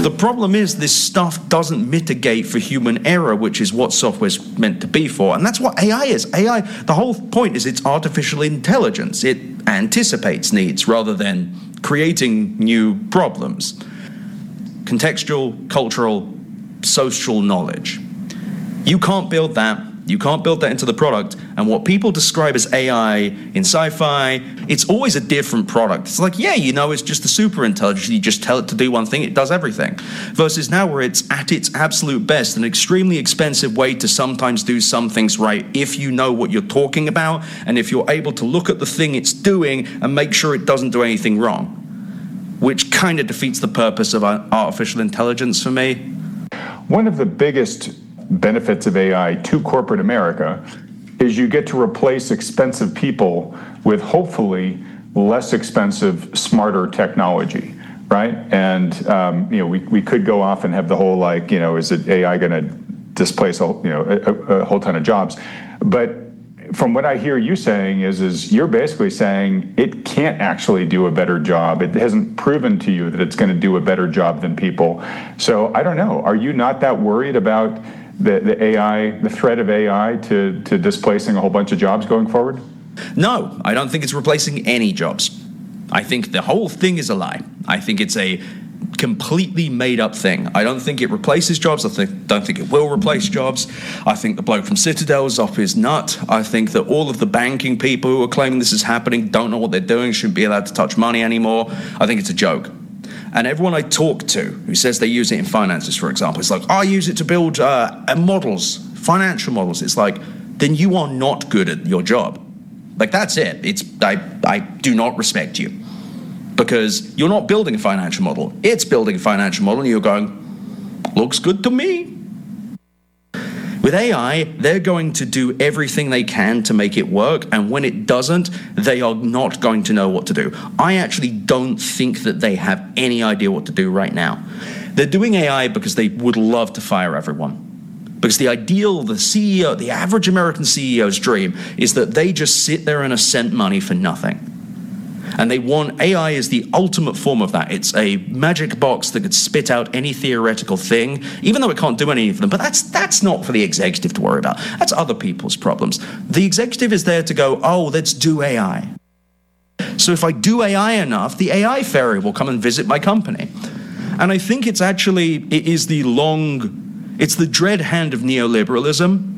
The problem is this stuff doesn't mitigate for human error, which is what software's meant to be for. And that's what AI is. AI, the whole point is it's artificial intelligence. It anticipates needs rather than creating new problems. Contextual, cultural, social knowledge. You can't build that. You can't build that into the product. And what people describe as AI in sci-fi, it's always a different product. It's like, yeah, it's just a super intelligence. You just tell it to do one thing, it does everything. Versus now where it's at its absolute best, an extremely expensive way to sometimes do some things right if you know what you're talking about and if you're able to look at the thing it's doing and make sure it doesn't do anything wrong, which kind of defeats the purpose of artificial intelligence for me. One of the biggest benefits of AI to corporate America is you get to replace expensive people with hopefully less expensive, smarter technology, right? And we could go off and have the whole is it AI going to displace a whole ton of jobs? But from what I hear you saying is you're basically saying it can't actually do a better job. It hasn't proven to you that it's going to do a better job than people. So I don't know. Are you not that worried about the AI, the threat of AI to displacing a whole bunch of jobs going forward? No, I don't think it's replacing any jobs. I think the whole thing is a lie. I think it's a completely made up thing. I don't think it replaces jobs. I don't think it will replace jobs. I think the bloke from Citadel is off his nut. I think that all of the banking people who are claiming this is happening don't know what they're doing, shouldn't be allowed to touch money anymore. I think it's a joke. And everyone I talk to who says they use it in finances, for example, it's like, I use it to build models, financial models. It's like, then you are not good at your job. Like, that's it. I do not respect you. Because you're not building a financial model. It's building a financial model, and you're going, looks good to me. With AI, they're going to do everything they can to make it work, and when it doesn't, they are not going to know what to do. I actually don't think that they have any idea what to do right now. They're doing AI because they would love to fire everyone. Because the ideal, the CEO, the average American CEO's dream is that they just sit there and are sent money for nothing. And they want AI is the ultimate form of that. It's a magic box that could spit out any theoretical thing, even though it can't do any of them. But that's not for the executive to worry about. That's other people's problems. The executive is there to go, oh, let's do AI. So if I do AI enough, the AI fairy will come and visit my company. And I think it's the dread hand of neoliberalism